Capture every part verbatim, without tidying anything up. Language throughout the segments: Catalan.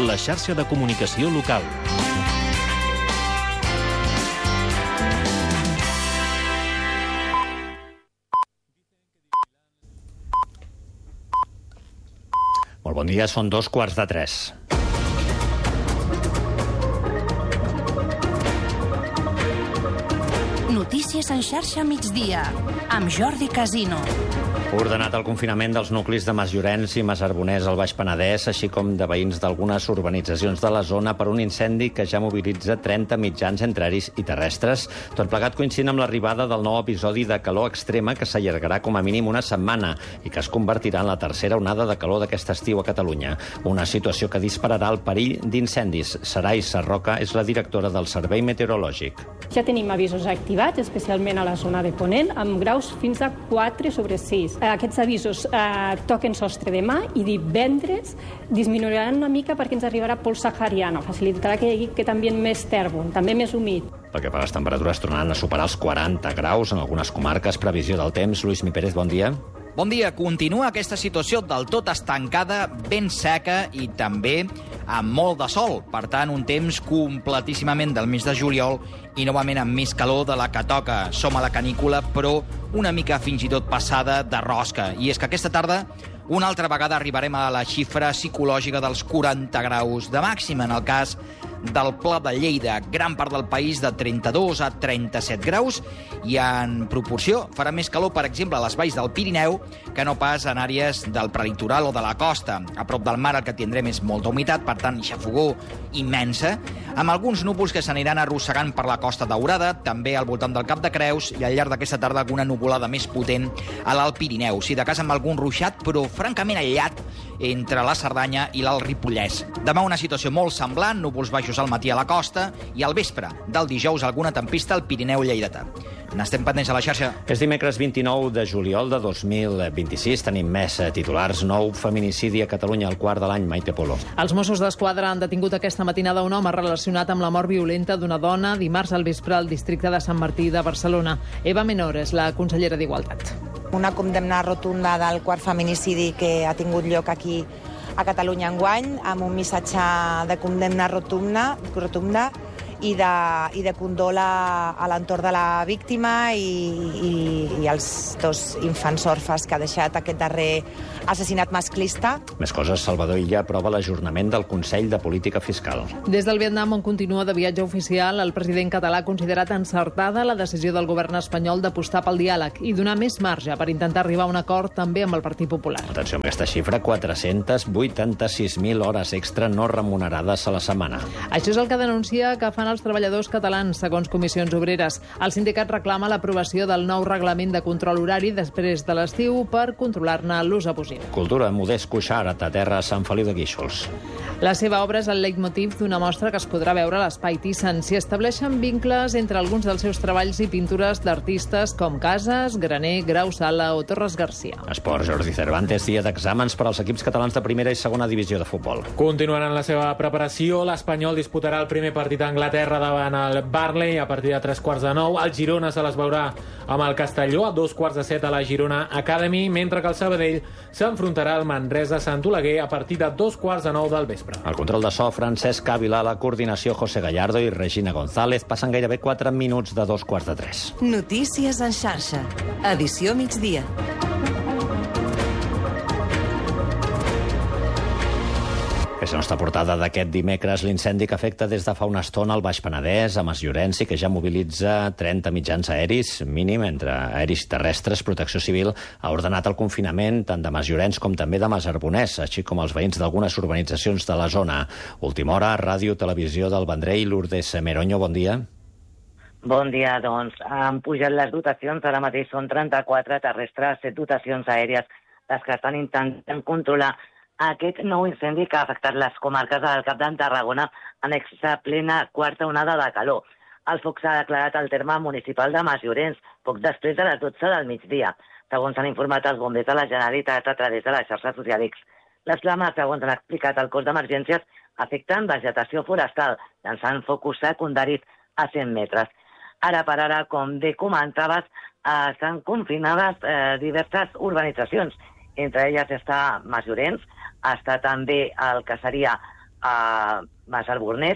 la xarxa de comunicació local. Molt bon dia, són dos quarts de tres. Notícies en xarxa migdia, amb Jordi Casino. Ordenat el confinament dels nuclis de Masllorenç i Masarbonès al Baix Penedès, així com de veïns d'algunes urbanitzacions de la zona per un incendi que ja mobilitza trenta mitjans entre aeris i terrestres. Tot plegat coincidint amb l'arribada del nou episodi de calor extrema que s'allargarà com a mínim una setmana i que es convertirà en la tercera onada de calor d'aquest estiu a Catalunya. Una situació que dispararà el perill d'incendis. Sarai Sarroca és la directora del Servei Meteorològic. Ja tenim avisos activats, especialment a la zona de Ponent, amb graus fins a quatre sobre sis. Aquests avisos eh, toquen sostre demà i divendres disminuiran una mica perquè ens arribarà pols sahariana. Facilitarà que hi hagi que també més tèrbol, també més humit. Pel que fa a les temperatures, tornaran a superar els quaranta graus en algunes comarques. Previsió del temps. Lluís Mi Pérez, bon dia. Bon dia. Continua aquesta situació del tot estancada, ben seca i també amb molt de sol. Per tant, un temps completíssimament del mes de juliol i novament amb més calor de la que toca. Som a la canícula, però una mica fins i tot passada de rosca. I és que aquesta tarda una altra vegada arribarem a la xifra psicològica dels quaranta graus de màxima. En el cas del Pla de Lleida, gran part del país de trenta-dos a trenta-set graus, i en proporció farà més calor, per exemple, a les valls del Pirineu que no pas en àrees del prelitoral o de la costa. A prop del mar el que tindrem és molta humitat, per tant, xafogor immensa, amb alguns núvols que s'aniran arrossegant per la Costa Daurada, també al voltant del Cap de Creus, i al llarg d'aquesta tarda alguna nuvolada més potent a l'Alt Pirineu. Si de cas amb algun ruixat, però francament aïllat entre la Cerdanya i l'Alt Ripollès. Demà una situació molt semblant, núvols baixos al matí a la costa i al vespre del dijous alguna tempesta al Pirineu lleidatà. N'estem pendents a la xarxa. És dimecres vint-i-nou de juliol de dos mil vint-i-sis. Tenim més titulars. Nou feminicidi a Catalunya al quart de l'any. Maite Polo. Els Mossos d'Esquadra han detingut aquesta matinada un home relacionat amb la mort violenta d'una dona dimarts al vespre al districte de Sant Martí de Barcelona. Eva Menor és la consellera d'Igualtat. Una condemna rotunda del quart feminicidi que ha tingut lloc aquí a Catalunya enguany, amb un missatge de condemna rotunda, rotunda i de, i de condol a, a l'entorn de la víctima i, i, i els dos infants orfes que ha deixat aquest darrer assassinat masclista. Més coses. Salvador Illa aprova l'ajornament del Consell de Política Fiscal. Des del Vietnam, on continua de viatge oficial, el president català ha considerat encertada la decisió del govern espanyol d'apostar pel diàleg i donar més marge per intentar arribar a un acord també amb el Partit Popular. Atenció amb aquesta xifra, quatre-cents vuitanta-sis mil hores extra no remunerades a la setmana. Això és el que denuncia que fan els treballadors catalans, segons Comissions Obreres. El sindicat reclama l'aprovació del nou reglament de control horari després de l'estiu per controlar-ne l'ús abusiu. Cultura. Modest Cuixart, a terra a Sant Feliu de Guíxols. La seva obra és el leitmotiv d'una mostra que es podrà veure a l'Espai Thyssen. S'hi estableixen vincles entre alguns dels seus treballs i pintures d'artistes com Casas, Graner, Grau Sala o Torres Garcia. Esports. Jordi Cervantes, dia d'exàmens per als equips catalans de primera i segona divisió de futbol. Continuaran la seva preparació. L'Espanyol disputarà el primer partit a Anglaterra davant el Burnley a partir de tres quarts de nou. El Girona se les veurà amb el Castelló a dos quarts de set a la Girona Academy, mentre que el Sabadell s'enfrontarà al Manresa Sant Oleguer a partir de dos quarts de nou del vespre. El control de so, Francesc Ávila, la coordinació, José Gallardo i Regina González. Passen gairebé quatre minuts de dos quarts de tres. Notícies en xarxa. Edició migdia. És la nostra portada d'aquest dimecres, l'incendi que afecta des de fa una estona al Baix Penedès, a Masllorenç, i que ja mobilitza trenta mitjans aeris, mínim entre aeris i terrestres. Protecció Civil ha ordenat el confinament tant de Masllorenç com també de Masarbonès, així com els veïns d'algunes urbanitzacions de la zona. Última hora, Ràdio Televisió del Vendrell. Lourdes Meroño, bon dia. Bon dia, doncs. Han pujat les dotacions, ara mateix són trenta-quatre terrestres, set dotacions aèries, les que estan intentant controlar aquest nou incendi que ha afectat les comarques del Cap d'en Tarragona en aquesta plena quarta onada de calor. El foc s'ha declarat al terme municipal de Masllorenç, poc després de les dotze del migdia, segons han informat els bombers de la Generalitat a través de la xarxa social X. Les flames, segons han explicat el cos d'emergències, afecten vegetació forestal, llançant focus secundaris a cent metres. Ara per ara, com bé comentaves, eh, estan confinades eh, diverses urbanitzacions. Entre elles està Masllorenç, està també el que seria a Massalbornès,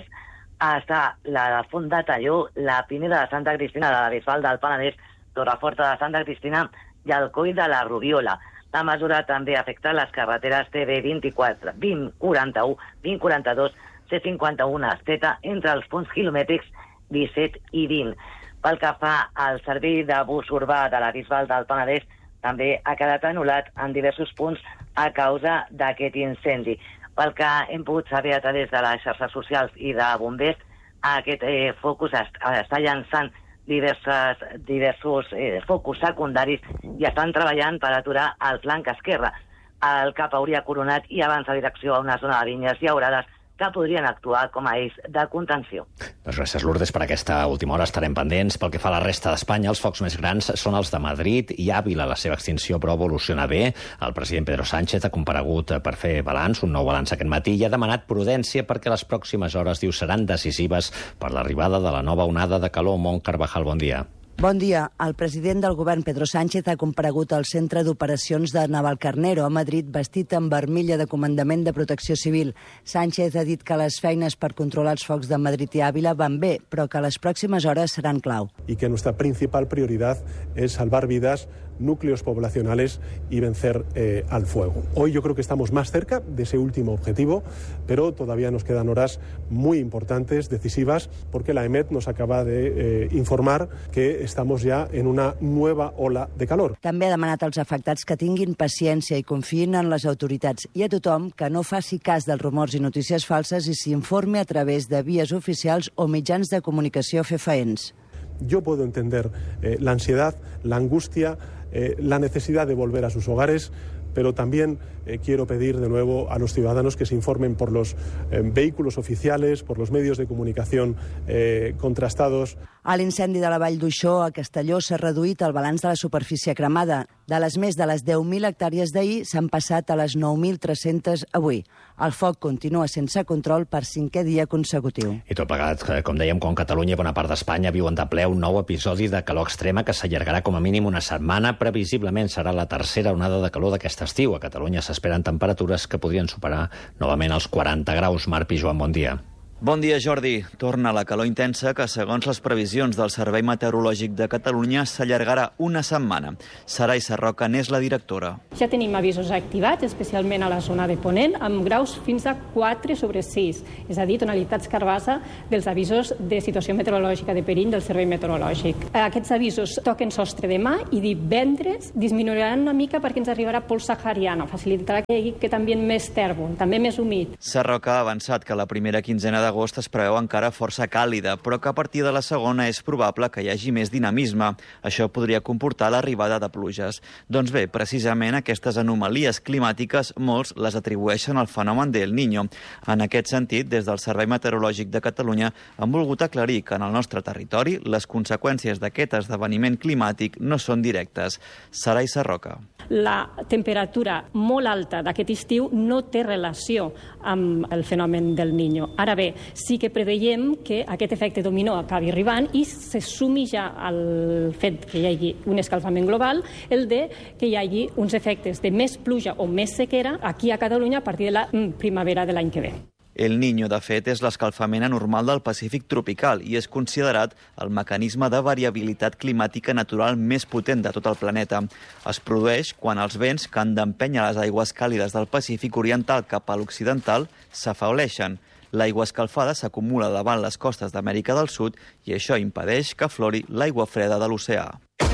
està la de Font de Talló, la Pineda de Santa Cristina, la de Bisbal del Penedès, Torreforta de Santa Cristina i el Coll de la Rubiola. La mesura també afecta les carreteres T B vint-i-quatre, vint quaranta-u, vint quaranta-dos, C cinquanta-u Esteta entre els punts quilomètrics disset i vint. Pel que fa al servei de bus urbà de la Bisbal del Penedès, també ha quedat anul·lat en diversos punts a causa d'aquest incendi. Pel que hem pogut saber a través de les xarxes socials i de bombers, aquest eh, focus est està llançant diverses, diversos eh, focus secundaris i estan treballant per aturar el flanc esquerre. El cap hauria coronat i avança a direcció a una zona de vinyes llaurades que podrien actuar com a eix de contenció. Doncs gràcies, Lourdes. Per aquesta última hora estarem pendents. Pel que fa a la resta d'Espanya, els focs més grans són els de Madrid i Àvila. La seva extinció, però, evoluciona bé. El president Pedro Sánchez ha comparegut per fer balanç, un nou balanç aquest matí, i ha demanat prudència perquè les pròximes hores, diu, seran decisives per l'arribada de la nova onada de calor. Mont Carvajal, bon dia. Bon dia. El president del govern, Pedro Sánchez, ha comparegut al centre d'operacions de Navalcarnero a Madrid vestit amb armilla de comandament de protecció civil. Sánchez ha dit que les feines per controlar els focs de Madrid i Àvila van bé, però que les pròximes hores seran clau. Y que nuestra principal prioridad es salvar vidas, núcleos poblacionales y vencer eh, al fuego. Hoy yo creo que estamos más cerca de ese último objetivo, pero todavía nos quedan horas muy importantes, decisivas, porque la E M E T nos acaba de eh, informar que estamos ya en una nueva ola de calor. També ha demanat als afectats que tinguin paciència i confiïn en les autoritats i a tothom que no faci cas dels rumors i notícies falses i s'informi a través de vies oficials o mitjans de comunicació fefaents. Yo puedo entender eh, la ansiedad, la angustia, eh, la necesidad de volver a sus hogares, pero también eh, quiero pedir de nuevo a los ciudadanos que se informen por los eh, vehículos oficiales, por los medios de comunicación eh, contrastados. A l'incendi de la Vall d'Uixó, a Castelló, s'ha reduït el balanç de la superfície cremada. De les més de les deu mil hectàrees d'ahir s'han passat a les nou mil tres-centes avui. El foc continua sense control per cinquè dia consecutiu. I tot plegat, com dèiem, com Catalunya i bona part d'Espanya viuen de ple un nou episodi de calor extrema que s'allargarà com a mínim una setmana. Previsiblement serà la tercera onada de calor d'aquest estiu. A Catalunya s'esperen temperatures que podrien superar novament els quaranta graus. Marc Pijuan, bon dia. Bon dia, Jordi. Torna la calor intensa que, segons les previsions del Servei Meteorològic de Catalunya, s'allargarà una setmana. Sarai Sarroca n'és la directora. Ja tenim avisos activats, especialment a la zona de Ponent, amb graus fins a quatre sobre sis, és a dir, tonalitats carbassa dels avisos de situació meteorològica de perill del Servei Meteorològic. Aquests avisos toquen sostre demà i divendres disminuiran una mica perquè ens arribarà pols sahariana, facilitarà que hi hagi també més tèrbol, també més humit. Sarroca ha avançat que la primera quinzena d'agost es preveu encara força càlida, però que a partir de la segona és probable que hi hagi més dinamisme. Això podria comportar l'arribada de pluges. Doncs bé, precisament aquestes anomalies climàtiques molts les atribueixen al fenomen del Niño. En aquest sentit, des del Servei Meteorològic de Catalunya han volgut aclarir que en el nostre territori les conseqüències d'aquest esdeveniment climàtic no són directes. Sarai Sarroca. La temperatura molt alta d'aquest estiu no té relació amb el fenomen del Niño. Ara bé, sí que preveiem que aquest efecte dominó acabi arribant i se sumi ja al fet que hi hagi un escalfament global, el de que hi hagi uns efectes de més pluja o més sequera aquí a Catalunya a partir de la primavera de l'any que ve. El Niño, de fet, és l'escalfament anormal del Pacífic tropical i és considerat el mecanisme de variabilitat climàtica natural més potent de tot el planeta. Es produeix quan els vents que han d'empènyer les aigües càlides del Pacífic oriental cap a l'occidental s'afauleixen. L'aigua escalfada s'acumula davant les costes d'Amèrica del Sud i això impedeix que aflori l'aigua freda de l'oceà.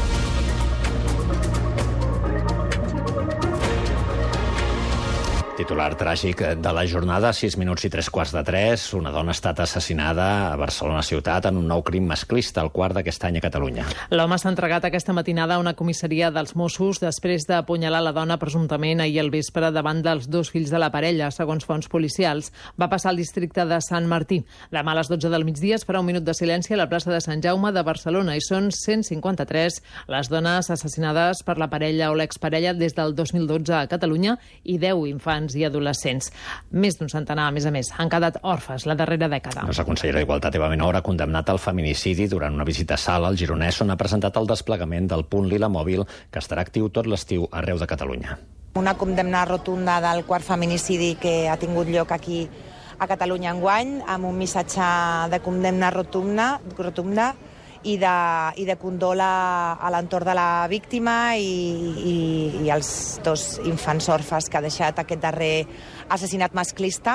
Titular tràgic de la jornada, sis minuts i tres quarts de tres. Una dona ha estat assassinada a Barcelona ciutat en un nou crim masclista, el quart d'aquest any a Catalunya. L'home s'ha entregat aquesta matinada a una comissaria dels Mossos després d'apunyalar la dona presumptament ahir al vespre davant dels dos fills de la parella, segons fonts policials. Va passar al districte de Sant Martí. Demà a les dotze del migdia es farà un minut de silenci a la plaça de Sant Jaume de Barcelona i són cent cinquanta-tres les dones assassinades per la parella o l'exparella des del dos mil dotze a Catalunya i deu infants i adolescents. Més d'un centenar, a més a més, han quedat orfes la darrera dècada. La consellera d'Igualtat, Eva Menor, ha condemnat el feminicidi durant una visita a Sala, al Gironès, on ha presentat el desplegament del punt Lila Mòbil, que estarà actiu tot l'estiu arreu de Catalunya. Una condemna rotunda del quart feminicidi que ha tingut lloc aquí a Catalunya enguany, amb un missatge de condemna rotunda, rotunda i de, i de condol a, a l'entorn de la víctima i, i, i els dos infants orfes que ha deixat aquest darrer assassinat masclista.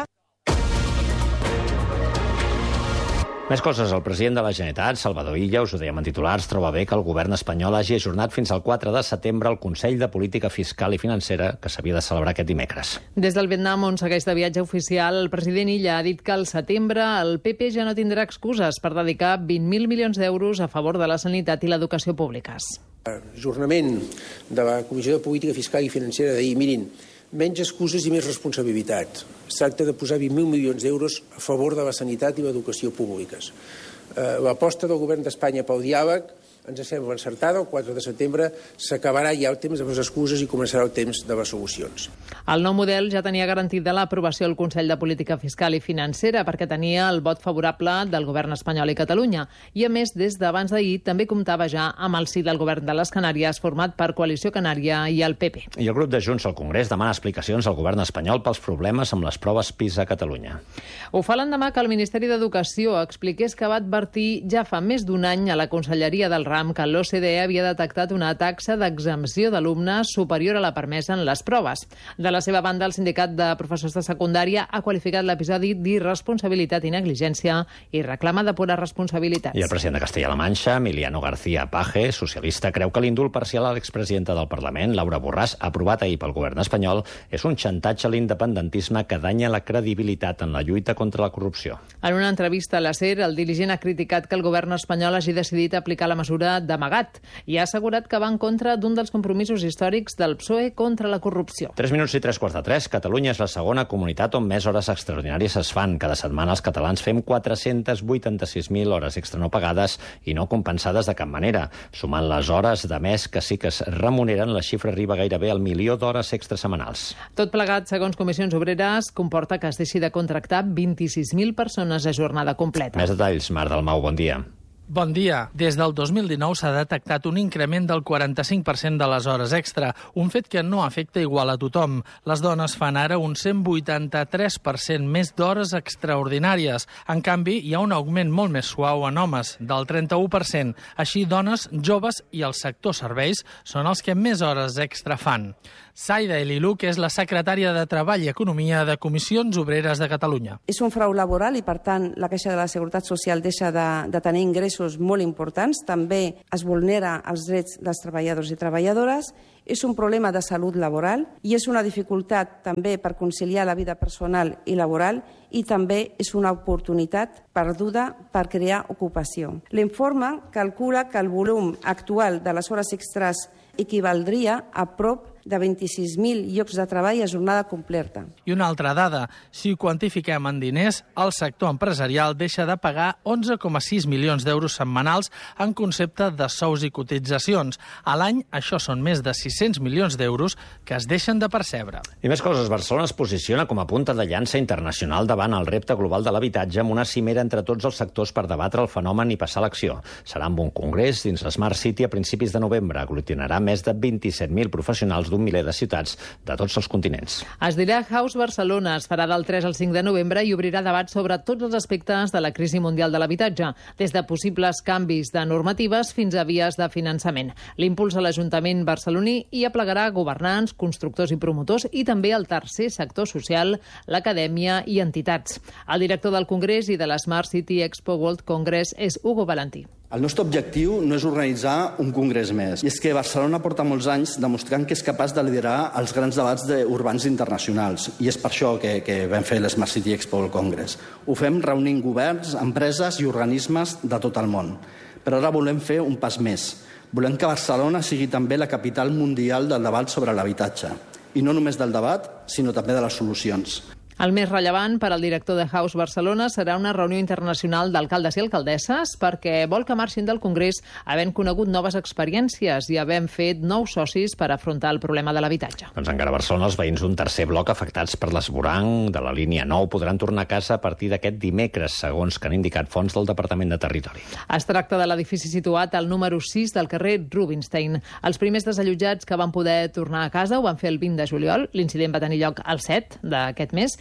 Més coses. El president de la Generalitat, Salvador Illa, us ho dèiem en titulars, troba bé que el govern espanyol hagi ajornat fins al quatre de setembre el Consell de Política Fiscal i Financera que s'havia de celebrar aquest dimecres. Des del Vietnam, on segueix de viatge oficial, el president Illa ha dit que al setembre el P P ja no tindrà excuses per dedicar vint mil milions d'euros a favor de la sanitat i l'educació públiques. Ajornament de la Comissió de Política Fiscal i Financera de dir, mirin, menys excuses i més responsabilitat. Es tracta de posar vint mil milions d'euros a favor de la sanitat i l'educació públiques. Eh, l'aposta del govern d'Espanya pel diàleg ens sembla encertada. El quatre de setembre s'acabarà ja el temps de les excuses i començarà el temps de les solucions. El nou model ja tenia garantida l'aprovació al Consell de Política Fiscal i Financera perquè tenia el vot favorable del govern espanyol i Catalunya. I, a més, des d'abans d'ahir també comptava ja amb el sí del govern de les Canàries format per Coalició Canària i el P P. I el grup de Junts al Congrés demana explicacions al govern espanyol pels problemes amb les proves PISA a Catalunya. Ho fa l'endemà que el Ministeri d'Educació expliqués que va advertir ja fa més d'un any a la Conselleria del RAM que l'O C D E havia detectat una taxa d'exempció d'alumnes superior a la permesa en les proves. De la seva banda, el sindicat de professors de secundària ha qualificat l'episodi d'irresponsabilitat i negligència i reclama depurar responsabilitats. I el president de Castella-La Manxa, Emiliano García Paje, socialista, creu que l'indult parcial a l'expresidenta del Parlament, Laura Borràs, aprovat ahir pel govern espanyol, és un xantatge a l'independentisme que danya la credibilitat en la lluita contra la corrupció. En una entrevista a la SER, el dirigent ha criticat que el govern espanyol hagi decidit aplicar la mesura d'amagat i ha assegurat que va en contra d'un dels compromisos històrics del P S O E contra la corrupció. Tres minuts i tres quarts de tres. Catalunya és la segona comunitat on més hores extraordinàries es fan. Cada setmana els catalans fem quatre-cents vuitanta-sis mil hores extra no pagades i no compensades de cap manera. Sumant les hores de mes que sí que es remuneren, la xifra arriba gairebé al milió d'hores extra setmanals. Tot plegat, segons Comissions Obreres, comporta que es deixi de contractar vint-i-sis mil persones a jornada completa. Més detalls, Marc Dalmau, bon dia. Bon dia. Des del dos mil dinou s'ha detectat un increment del quaranta-cinc per cent de les hores extra, un fet que no afecta igual a tothom. Les dones fan ara un cent vuitanta-tres per cent més d'hores extraordinàries. En canvi, hi ha un augment molt més suau en homes, del trenta-u per cent. Així, dones, joves i el sector serveis són els que més hores extra fan. Saida Elilu, que és la secretària de Treball i Economia de Comissions Obreres de Catalunya. És un frau laboral i, per tant, la Caixa de la Seguretat Social deixa de, de tenir ingressos molt importants. També es vulnera els drets dels treballadors i treballadores. És un problema de salut laboral i és una dificultat també per conciliar la vida personal i laboral i també és una oportunitat perduda per crear ocupació. L'informe calcula que el volum actual de les hores extras equivaldria a prop de vint-i-sis mil llocs de treball a jornada completa. I una altra dada, si ho quantifiquem en diners, el sector empresarial deixa de pagar onze coma sis milions d'euros setmanals en concepte de sous i cotitzacions. A l'any, això són més de sis-cents milions d'euros que es deixen de percebre. I més coses, Barcelona es posiciona com a punta de llança internacional davant el repte global de l'habitatge amb una cimera entre tots els sectors per debatre el fenomen i passar a l'acció. Serà amb un congrés dins l'Smart City a principis de novembre. Aglutinarà més de vint-i-set mil professionals d'un miler de ciutats de tots els continents. Es dirà House Barcelona, es farà del tres al cinc de novembre i obrirà debat sobre tots els aspectes de la crisi mundial de l'habitatge, des de possibles canvis de normatives fins a vies de finançament. L'impuls a l'Ajuntament barceloní hi aplegarà governants, constructors i promotors i també el tercer sector social, l'acadèmia i entitats. El director del Congrés i de la Smart City Expo World Congress és Hugo Valentí. El nostre objectiu no és organitzar un congrés més, i és que Barcelona porta molts anys demostrant que és capaç de liderar els grans debats urbans internacionals, i és per això que, que vam fer l'Smart City Expo World Congress. Ho fem reunint governs, empreses i organismes de tot el món. Però ara volem fer un pas més. Volem que Barcelona sigui també la capital mundial del debat sobre l'habitatge. I no només del debat, sinó també de les solucions. El més rellevant per al director de House Barcelona serà una reunió internacional d'alcaldes i alcaldesses perquè vol que marxin del Congrés havent conegut noves experiències i havent fet nous socis per afrontar el problema de l'habitatge. Doncs encara a Barcelona, els veïns d'un tercer bloc afectats per l'esvoranc de la línia nou podran tornar a casa a partir d'aquest dimecres, segons que han indicat fonts del Departament de Territori. Es tracta de l'edifici situat al número sis del carrer Rubinstein. Els primers desallotjats que van poder tornar a casa ho van fer el vint de juliol, l'incident va tenir lloc el set d'aquest mes,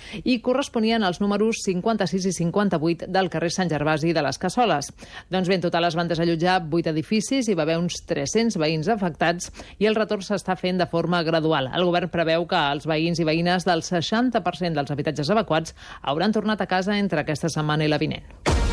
i corresponien als números cinquanta-sis i cinquanta-vuit del carrer Sant Gervasi de les Cassoles. Doncs bé, en total es van desallotjar vuit edificis, hi va haver uns tres-cents veïns afectats i el retorn s'està fent de forma gradual. El govern preveu que els veïns i veïnes del seixanta per cent dels habitatges evacuats hauran tornat a casa entre aquesta setmana i la vinent.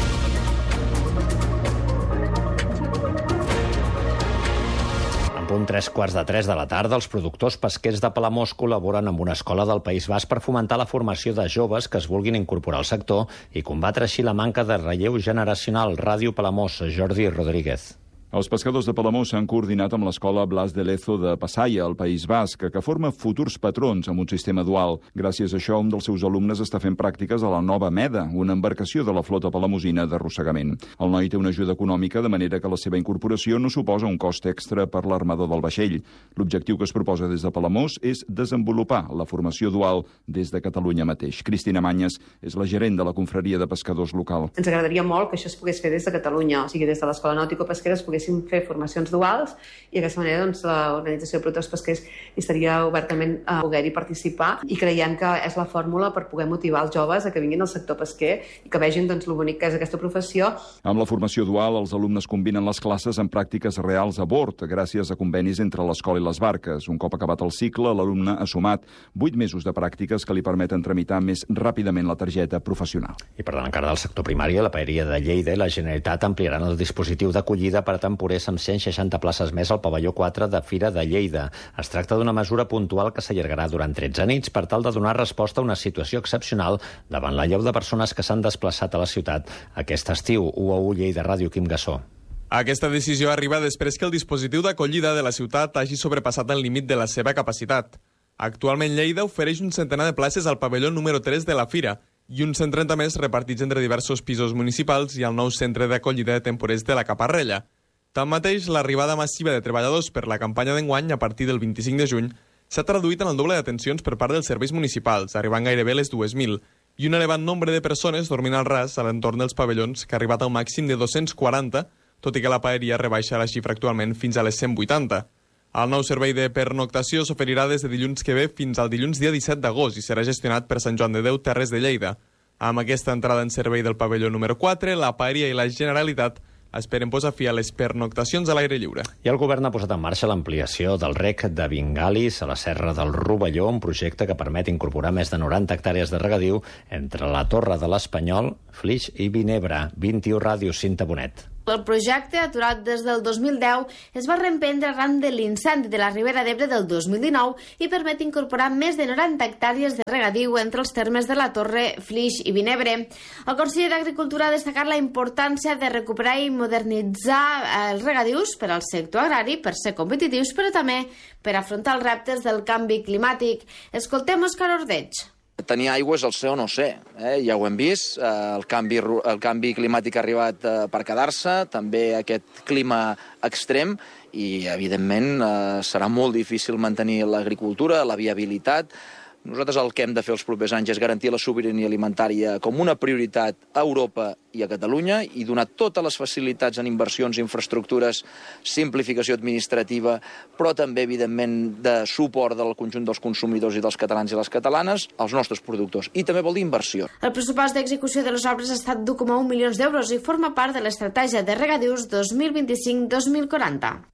Un tres quarts de tres de la tarda, els productors pesquers de Palamós col·laboren amb una escola del País Basc per fomentar la formació de joves que es vulguin incorporar al sector i combatre així la manca de relleu generacional. Ràdio Palamós, Jordi Rodríguez. Els pescadors de Palamós s'han coordinat amb l'escola Blas de Lezo de Passaia, al País Basc, que forma futurs patrons amb un sistema dual. Gràcies a això, un dels seus alumnes està fent pràctiques a la Nova Meda, una embarcació de la flota palamosina d'arrossegament. El noi té una ajuda econòmica, de manera que la seva incorporació no suposa un cost extra per l'armador del vaixell. L'objectiu que es proposa des de Palamós és desenvolupar la formació dual des de Catalunya mateix. Cristina Manyes és la gerent de la confraria de pescadors local. Ens agradaria molt que això es pogués fer des de Catalunya, o sigui, des de l'Escola Nàutico-Pesquera es pogués fer formacions duals i d'aquesta manera doncs, l'Organització de Productors Pesquers estaria obertament a poder-hi participar i creiem que és la fórmula per poder motivar els joves a que vinguin al sector pesquer i que vegin doncs, lo bonic que és aquesta professió. Amb la formació dual, els alumnes combinen les classes amb pràctiques reals a bord, gràcies a convenis entre l'escola i les barques. Un cop acabat el cicle, l'alumne ha sumat vuit mesos de pràctiques que li permeten tramitar més ràpidament la targeta professional. I parlant encara del sector primari, la Paeria de Lleida i la Generalitat ampliaran el dispositiu d'acollida per a temporers amb cent seixanta places més al pavelló quatre de Fira de Lleida. Es tracta d'una mesura puntual que s'allargarà durant tretze nits per tal de donar resposta a una situació excepcional davant la llau de persones que s'han desplaçat a la ciutat aquest estiu. U a U Lleida Ràdio, Quim Gassó. Aquesta decisió arriba després que el dispositiu d'acollida de la ciutat hagi sobrepassat el límit de la seva capacitat. Actualment Lleida ofereix un centenar de places al pavelló número tres de la Fira i uns cent trenta més repartits entre diversos pisos municipals i el nou centre d'acollida de temporers de la Caparrella. Tanmateix, l'arribada massiva de treballadors per la campanya d'enguany a partir del vint-i-cinc de juny s'ha traduït en el doble d'atencions per part dels serveis municipals, arribant gairebé a les dues mil, i un elevat nombre de persones dormint al ras a l'entorn dels pavellons, que ha arribat a un màxim de dos-cents quaranta, tot i que la Paeria rebaixa la xifra actualment fins a les cent vuitanta. El nou servei de pernoctació s'oferirà des de dilluns que ve fins al dilluns dia disset d'agost i serà gestionat per Sant Joan de Déu, Terres de Lleida. Amb aquesta entrada en servei del pavelló número quatre, la Paeria i la Generalitat esperen posar fi a les pernoctacions a l'aire lliure. I el govern ha posat en marxa l'ampliació del rec de Vingalis a la Serra del Rovelló, un projecte que permet incorporar més de noranta hectàrees de regadiu entre la Torre de l'Espanyol, Flix i Vinebre. vint-i-u Ràdio, Cinta Bonet. El projecte, aturat des del dos mil deu, es va reemprendre arran de l'incendi de la Ribera d'Ebre del dos mil dinou i permet incorporar més de noranta hectàrees de regadiu entre els termes de la Torre, Flix i Vinebre. El conseller d'Agricultura ha destacat la importància de recuperar i modernitzar els regadius per al sector agrari per ser competitius, però també per afrontar els reptes del canvi climàtic. Escoltem Òscar Ordeig. Tenir aigua és el ser o no ser, eh? Ja ho hem vist, eh, el, canvi, el canvi climàtic ha arribat eh, per quedar-se, també aquest clima extrem, i evidentment eh, serà molt difícil mantenir l'agricultura, la viabilitat. Nosaltres el que hem de fer els propers anys és garantir la sobirania alimentària com una prioritat a Europa i a Catalunya i donar totes les facilitats en inversions, infraestructures, simplificació administrativa, però també, evidentment, de suport del conjunt dels consumidors i dels catalans i les catalanes als nostres productors. I també vol dir inversió. El pressupost d'execució de les obres ha estat d'u coma u milions d'euros i forma part de l'estratègia de regadius dos mil vint-i-cinc dos mil quaranta.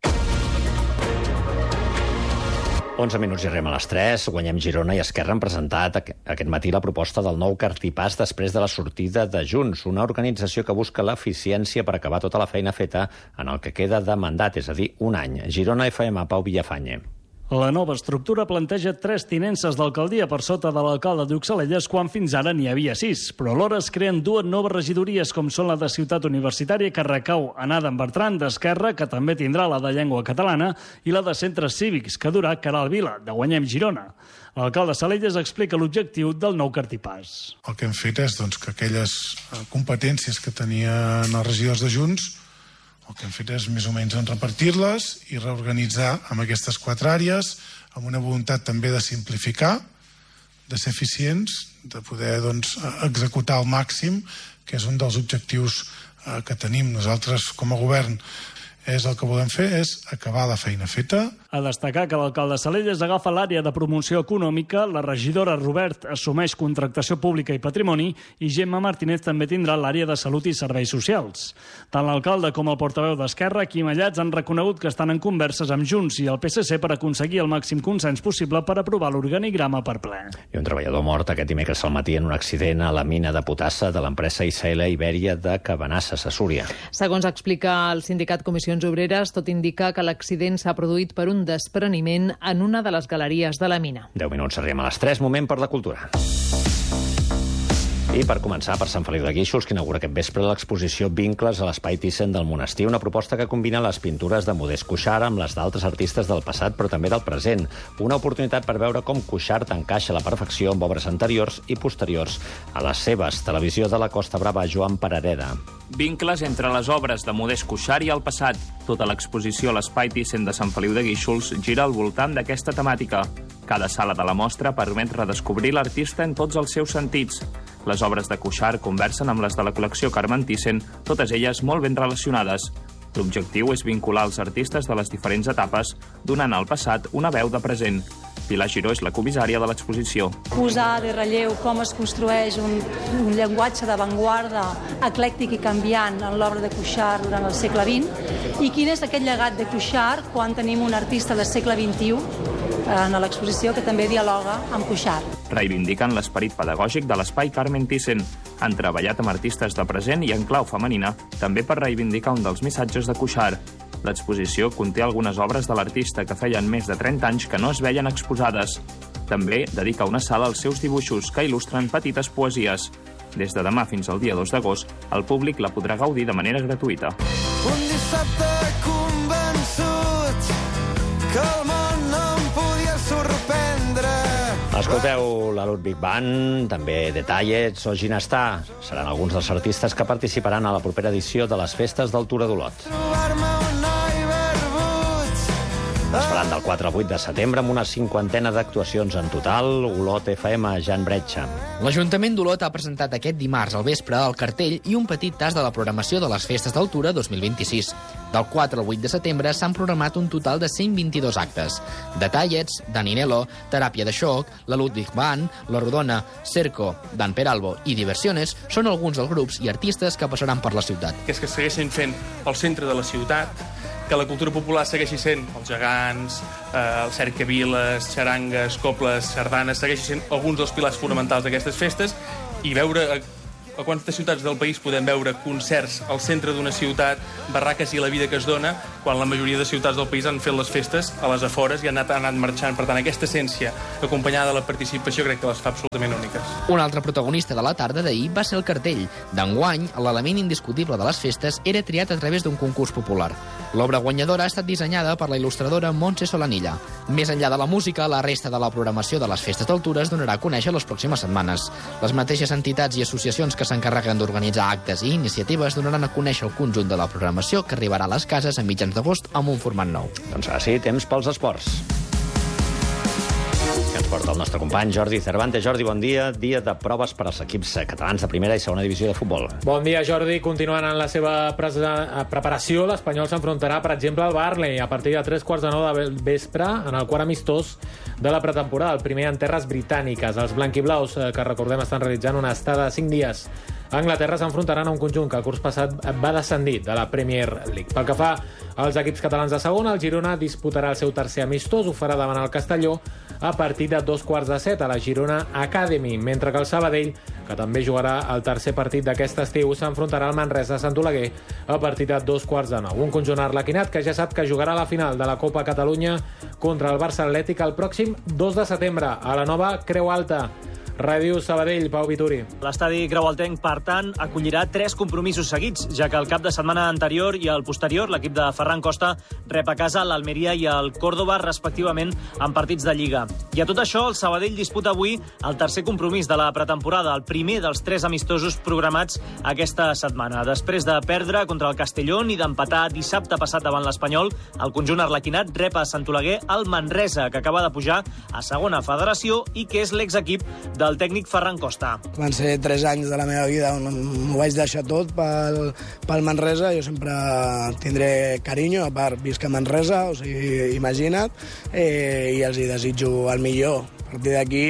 onze minuts i arribem a les tres. Guanyem Girona i Esquerra han presentat aquest matí la proposta del nou cartipàs després de la sortida de Junts, una organització que busca l'eficiència per acabar tota la feina feta en el que queda de mandat, és a dir, un any. Girona, F M, Pau Villafañe. La nova estructura planteja tres tinences d'alcaldia per sota de l'alcalde d'Uxellelles, quan fins ara n'hi havia sis. Però alhora es creen dues noves regidories, com són la de Ciutat Universitària, que recau en Adam Bertran, d'Esquerra, que també tindrà la de Llengua Catalana, i la de Centres Cívics, que durà Caral Vila, de Guanyem Girona. L'alcalde Salelles explica l'objectiu del nou cartipàs. El que hem fet és doncs, que aquelles competències que tenien els regidors de Junts, el que hem fet és més o menys repartir-les i reorganitzar amb aquestes quatre àrees, amb una voluntat també de simplificar, de ser eficients, de poder doncs, executar al màxim, que és un dels objectius eh, que tenim nosaltres com a govern. És el que volem fer és acabar la feina feta, A destacar que l'alcalde Salelles agafa l'àrea de promoció econòmica, la regidora Robert assumeix contractació pública i patrimoni i Gemma Martínez també tindrà l'àrea de salut i serveis socials. Tant l'alcalde com el portaveu d'Esquerra, Quim Allats, han reconegut que estan en converses amb Junts i el P S C per aconseguir el màxim consens possible per aprovar l'organigrama per ple. I un treballador mort aquest dimecres al matí en un accident a la mina de potassa de l'empresa I C L Ibèria de Cabanasses, a Súria. Segons explica el sindicat Comissions Obreres, tot indica que l'accident s'ha produït per un despreniment en una de les galeries de la mina. deu minuts, arribem a les tres, moment per la cultura. I per començar, per Sant Feliu de Guíxols, que inaugura aquest vespre l'exposició Vincles a l'Espai Thyssen del Monestir, una proposta que combina les pintures de Modest Cuixart amb les d'altres artistes del passat, però també del present. Una oportunitat per veure com Cuixart encaixa a la perfecció amb obres anteriors i posteriors a les seves. Televisió de la Costa Brava, Joan Parareda. Vincles entre les obres de Modest Cuixart i el passat. Tota l'exposició a l'Espai Thyssen de Sant Feliu de Guíxols gira al voltant d'aquesta temàtica. Cada sala de la mostra permet redescobrir l'artista en tots els seus sentits. Les obres de Cuixart conversen amb les de la col·lecció Carmen Thyssen, totes elles molt ben relacionades. L'objectiu és vincular els artistes de les diferents etapes, donant al passat una veu de present. Pilar Giró és la comissària de l'exposició. Posar de relleu com es construeix un, un llenguatge d'avantguarda eclèctic i canviant en l'obra de Cuixart durant el segle vint i quin és aquest llegat de Cuixart quan tenim un artista del segle vint-i-u en l'exposició que també dialoga amb Cuixart. Reivindiquen l'esperit pedagògic de l'espai Carmen Thyssen. Han treballat amb artistes de present i en clau femenina, també per reivindicar un dels missatges de Cuixart. L'exposició conté algunes obres de l'artista que feien més de trenta anys que no es veien exposades. També dedica una sala als seus dibuixos, que il·lustren petites poesies. Des de demà fins al dia dos d'agost, el públic la podrà gaudir de manera gratuïta. Un dissabte convençut que el món no em podia sorprendre. Escolteu la Ludwig Band, també Detallets o Ginestar. Seran alguns dels artistes que participaran a la propera edició de les festes del Tura d'Olot. Es faran del quatre al vuit de setembre amb una cinquantena d'actuacions en total. Olot F M, Jan Bretxa. L'Ajuntament d'Olot ha presentat aquest dimarts al vespre el cartell i un petit tas de la programació de les festes del Tura dos mil vint-i-sis. Del quatre al vuit de setembre s'han programat un total de cent vint-i-dos actes. Detallets, Daninello, Teràpia de Xoc, la Ludwig Band, La Rodona, Cerco, Dan Peralbo i Diversiones són alguns dels grups i artistes que passaran per la ciutat. Que és que segueixin fent el centre de la ciutat, que la cultura popular segueixi sent els gegants, eh, els cercaviles, xarangues, cobles, sardanes, segueixi sent alguns dels pilars fonamentals d'aquestes festes i veure a, a quantes ciutats del país podem veure concerts al centre d'una ciutat, barraques i la vida que es dona, quan la majoria de ciutats del país han fet les festes a les afores i han anat, han anat marxant. Per tant, aquesta essència, acompanyada de la participació, crec que les fa absolutament úniques. Un altre protagonista de la tarda d'ahir va ser el cartell. D'enguany, l'element indiscutible de les festes era triat a través d'un concurs popular. L'obra guanyadora ha estat dissenyada per la il·lustradora Montse Solanilla. Més enllà de la música, la resta de la programació de les festes d'altura es donarà a conèixer les pròximes setmanes. Les mateixes entitats i associacions que s'encarreguen d'organitzar actes i iniciatives donaran a conèixer el conjunt de la programació que arribarà a les cases a mitjans d'agost amb un format nou. Doncs ara sí, temps pels esports. Que ens porta el nostre company Jordi Cervantes. Jordi, bon dia. Dia de proves per als equips catalans de primera i segona divisió de futbol. Bon dia, Jordi. Continuant en la seva preparació, l'Espanyol s'enfrontarà, per exemple, al Burnley a partir de tres quarts de nou de vespre en el quart amistós de la pretemporada, el primer en terres britàniques. Els blanquiblaus, que recordem estan realitzant una estada de cinc dies a Anglaterra, s'enfrontaran a un conjunt que el curs passat va descendir de la Premier League. Pel que fa als equips catalans de segona, el Girona disputarà el seu tercer amistós, ho farà davant el Castelló a partir de dos quarts de set a la Girona Academy, mentre que el Sabadell, que també jugarà el tercer partit d'aquest estiu, s'enfrontarà al Manresa de Sant Oleguer a partir de dos quarts de nou. Un conjunt arlequinat que ja sap que jugarà la final de la Copa Catalunya contra el Barça Atlètic el pròxim dos de setembre a la nova Creu Alta. Ràdio Sabadell, Pau Vituri. L'estadi Creualtenc, per tant, acollirà tres compromisos seguits, ja que el cap de setmana anterior i el posterior l'equip de Ferran Costa rep a casa l'Almeria i el Córdoba, respectivament, en partits de Lliga. I a tot això, el Sabadell disputa avui el tercer compromís de la pretemporada, el primer dels tres amistosos programats aquesta setmana. Després de perdre contra el Castellón i d'empatar dissabte passat davant l'Espanyol, el conjunt arlequinat rep a Sant Oleguer el Manresa, que acaba de pujar a segona federació i que és l'exequip de del tècnic Ferran Costa. Van ser tres anys de la meva vida on m'ho vaig deixar tot pel, pel Manresa. Jo sempre tindré carinyo, a part visc a Manresa, o sigui, imagina't, eh, i els hi desitjo el millor. A partir d'aquí,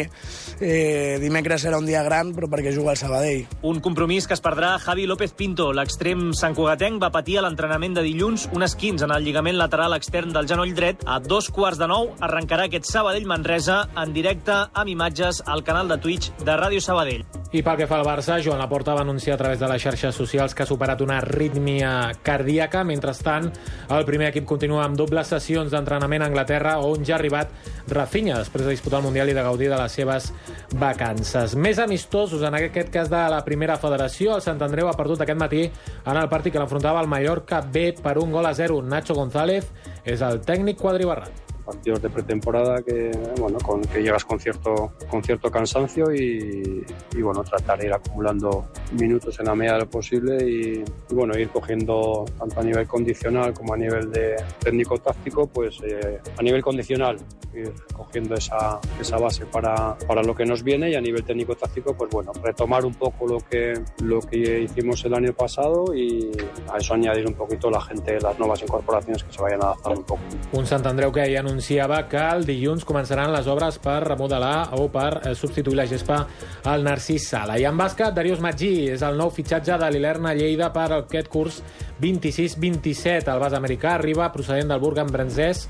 eh, dimecres serà un dia gran, però perquè juga al Sabadell. Un compromís que es perdrà Javi López Pinto. L'extrem santcugatenc va patir a l'entrenament de dilluns un esquinç en el lligament lateral extern del genoll dret. A dos quarts de nou arrencarà aquest Sabadell-Manresa en directe amb imatges al canal de Twitch de Ràdio Sabadell. I pel que fa al Barça, Joan Laporta va anunciar a través de les xarxes socials que ha superat una arrítmia cardíaca. Mentrestant, el primer equip continua amb dobles sessions d'entrenament a Anglaterra, on ja ha arribat Rafinha, després de disputar el Mundial i de gaudir de les seves vacances. Més amistosos, en aquest cas de la primera federació, el Sant Andreu ha perdut aquest matí en el partit que l'enfrontava al Mallorca B per un gol a zero. Nacho González és el tècnic quadribarrat. Partidos de pretemporada que, bueno, con que llegas con cierto, con cierto cansancio y, y bueno, tratar de ir acumulando minutos en la medida de lo posible y, y bueno, ir cogiendo tanto a nivel condicional como a nivel de técnico-táctico, pues eh, a nivel condicional ir cogiendo esa, esa base para, para lo que nos viene y a nivel técnico-táctico, pues bueno, retomar un poco lo que, lo que hicimos el año pasado y a eso añadir un poquito la gente, las nuevas incorporaciones que se vayan adaptando un poco. Un Sant Andreu que ja anunciava que el dilluns començaran les obres per remodelar o per substituir la gespa al Narcís Sala. I en bàsquet, Darius Magí és el nou fitxatge de l'Ilerna Lleida per aquest curs vint-i-sis vint-i-set. El base americà arriba procedent del Burg en Brenzès,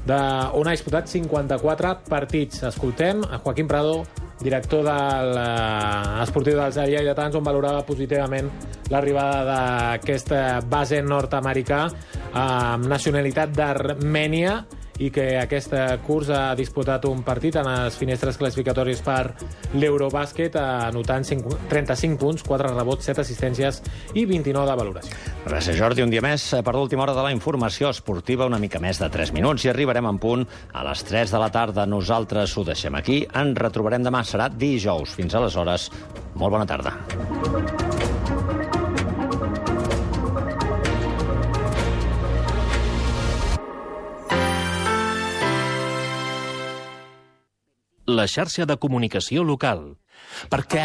on ha disputat cinquanta-quatre partits. Escoltem a Joaquim Prado, director de l'esportiu dels lleidatans, on valorava positivament l'arribada d'aquest base nord-americà amb nacionalitat d'Armènia i que aquest curs ha disputat un partit en les finestres classificatòries per l'Eurobàsquet, anotant trenta-cinc punts, quatre rebots, set assistències i vint-i-nou de valoració. Gràcies, Jordi. Un dia més per l'última hora de la informació esportiva, una mica més de tres minuts, i arribarem en punt a les tres de la tarda. Nosaltres ho deixem aquí. Ens retrobarem demà. Serà dijous. Fins aleshores, molt bona tarda. La xarxa de comunicació local. Perquè